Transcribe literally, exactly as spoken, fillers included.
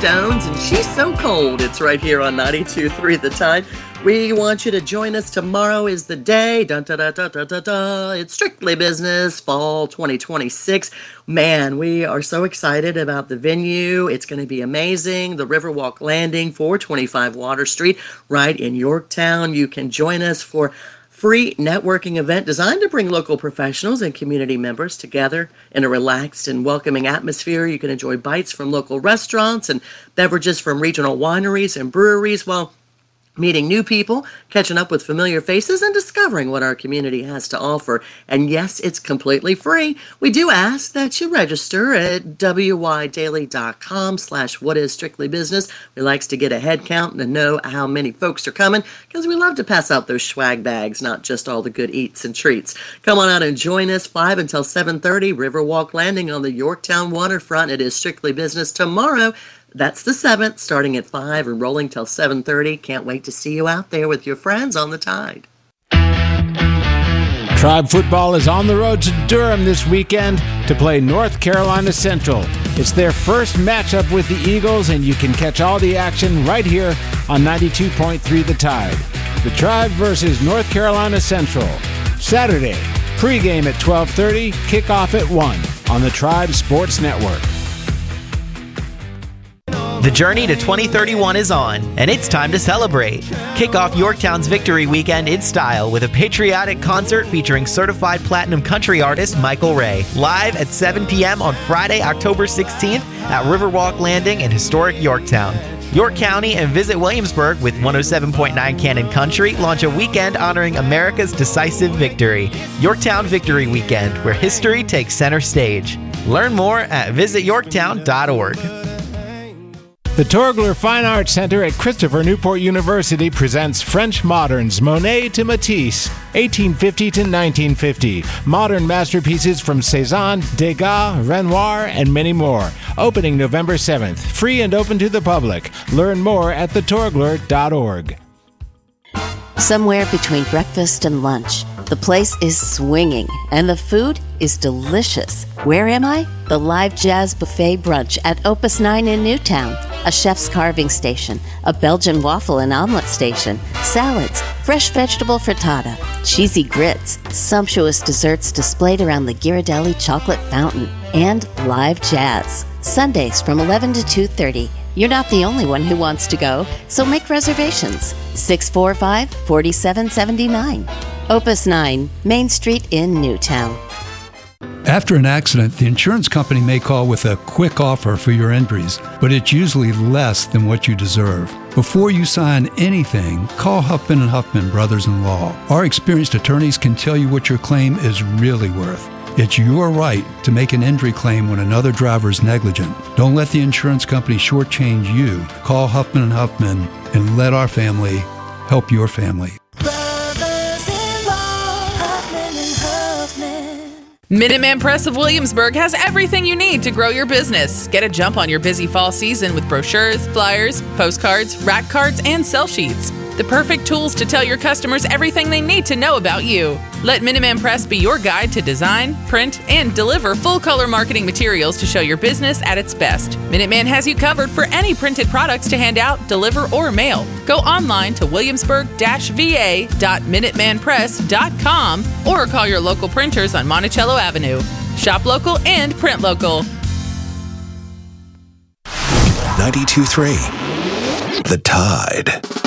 Stones and She's So Cold. It's right here on ninety-two point three The Tide. We want you to join us. Tomorrow is the day. Dun, da, da, da, da, da, da. It's Strictly Business, fall twenty twenty-six. Man, we are so excited about the venue. It's going to be amazing. The Riverwalk Landing, four twenty-five Water Street, right in Yorktown. You can join us for free networking event designed to bring local professionals and community members together in a relaxed and welcoming atmosphere. You can enjoy bites from local restaurants and beverages from regional wineries and breweries while meeting new people, catching up with familiar faces, and discovering what our community has to offer. And yes, it's completely free. We do ask that you register at wydaily.com slash what is strictly business. We likes to get a head count and to know how many folks are coming because we love to pass out those swag bags, not just all the good eats and treats. Come on out and join us five until seven thirty, Riverwalk Landing on the Yorktown waterfront. It is Strictly Business tomorrow. That's the seventh, starting at five and rolling till seven thirty. Can't wait to see you out there with your friends on the Tide. Tribe football is on the road to Durham this weekend to play North Carolina Central. It's their first matchup with the Eagles, and you can catch all the action right here on ninety-two point three The Tide. The Tribe versus North Carolina Central. Saturday, pregame at twelve thirty, kickoff at one on the Tribe Sports Network. The journey to twenty thirty-one is on, and it's time to celebrate. Kick off Yorktown's Victory Weekend in style with a patriotic concert featuring certified platinum country artist Michael Ray, live at seven p.m. on Friday, October sixteenth at Riverwalk Landing in historic Yorktown. York County and Visit Williamsburg with one oh seven point nine Cannon Country launch a weekend honoring America's decisive victory. Yorktown Victory Weekend, where history takes center stage. Learn more at visit yorktown dot org. The Torgler Fine Arts Center at Christopher Newport University presents French Moderns, Monet to Matisse, eighteen fifty to nineteen fifty. Modern masterpieces from Cézanne, Degas, Renoir, and many more. Opening November seventh. Free and open to the public. Learn more at the torgler dot org. Somewhere between breakfast and lunch, the place is swinging, and the food is delicious. Where am I? The Live Jazz Buffet Brunch at Opus nine in Newtown. A chef's carving station, a Belgian waffle and omelet station, salads, fresh vegetable frittata, cheesy grits, sumptuous desserts displayed around the Ghirardelli chocolate fountain, and live jazz. Sundays from eleven to two thirty. You're not the only one who wants to go, so make reservations. six four five, four seven seven nine. Opus nine, Main Street in Newtown. After an accident, the insurance company may call with a quick offer for your injuries, but it's usually less than what you deserve. Before you sign anything, call Huffman and Huffman Brothers-in-Law. Our experienced attorneys can tell you what your claim is really worth. It's your right to make an injury claim when another driver is negligent. Don't let the insurance company shortchange you. Call Huffman and Huffman and let our family help your family. Minuteman Press of Williamsburg has everything you need to grow your business. Get a jump on your busy fall season with brochures, flyers, postcards, rack cards, and sell sheets. The perfect tools to tell your customers everything they need to know about you. Let Minuteman Press be your guide to design, print, and deliver full-color marketing materials to show your business at its best. Minuteman has you covered for any printed products to hand out, deliver, or mail. Go online to williamsburg dash v a dot minuteman press dot com or call your local printers on Monticello Avenue. Shop local and print local. ninety-two point three The Tide.